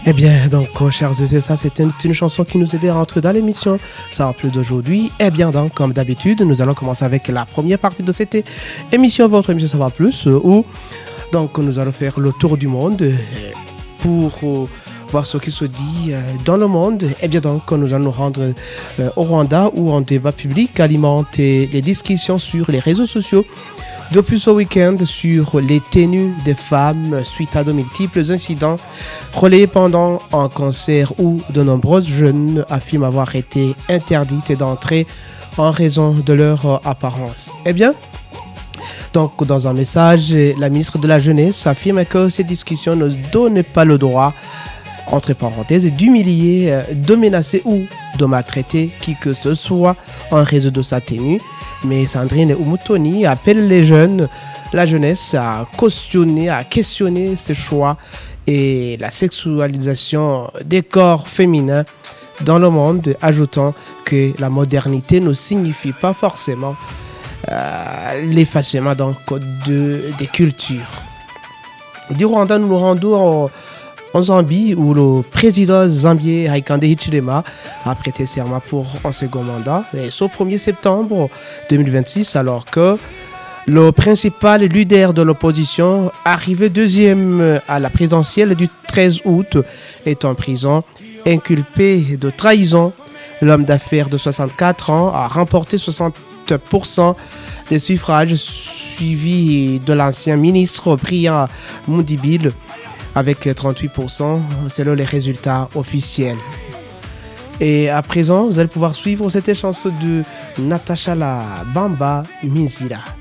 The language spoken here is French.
Eh bien, donc, chers auditeurs, ça, c'était une chanson qui nous aidait à rentrer dans l'émission. Ça en plus d'aujourd'hui. Eh bien, donc, comme d'habitude, nous allons commencer avec la première partie de cette émission, votre émission Ça va plus, où donc, nous allons faire le tour du monde pour voir ce qui se dit dans le monde. Eh bien, donc, nous allons nous rendre au Rwanda, où un débat public alimente les discussions sur les réseaux sociaux. Depuis ce week-end sur les tenues des femmes suite à de multiples incidents relayés pendant un concert où de nombreuses jeunes affirment avoir été interdites d'entrer en raison de leur apparence. Eh bien, donc dans un message, la ministre de la Jeunesse affirme que ces discussions ne donnent pas le droit, entre parenthèses, d'humilier, de menacer ou de maltraiter qui que ce soit en raison de sa tenue. Mais Sandrine Umutoni appelle les jeunes, la jeunesse à cautionner, à questionner ses choix et la sexualisation des corps féminins dans le monde, ajoutant que la modernité ne signifie pas forcément l'effacement donc des cultures. Du Rwanda, nous nous rendons en Zambie, où le président zambien Hakainde Hichilema a prêté serment pour un second mandat. Et ce 1er septembre 2026, alors que le principal leader de l'opposition, arrivé deuxième à la présidentielle du 13 août, est en prison, inculpé de trahison. L'homme d'affaires de 64 ans a remporté 60% des suffrages, suivi de l'ancien ministre Brian Mundibile, avec 38% selon les résultats officiels. Et à présent, vous allez pouvoir suivre cette chanson de Natasha la Bamba Mizira.